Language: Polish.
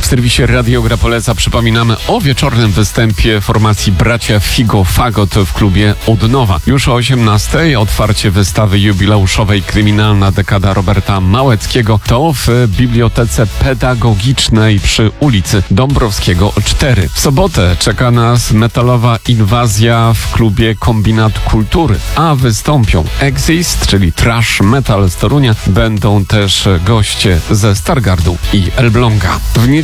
W serwisie Radio Gra poleca przypominamy o wieczornym występie formacji Bracia Figo Fagot w klubie Odnowa. Już o 18:00 otwarcie wystawy jubileuszowej Kryminalna dekada Roberta Małeckiego. To w Bibliotece Pedagogicznej przy ulicy Dąbrowskiego 4. W sobotę czeka nas metalowa inwazja w klubie Kombinat Kultury, a wystąpią Exist, czyli thrash metal z Torunia. Będą też goście ze Stargardu i Elbląga.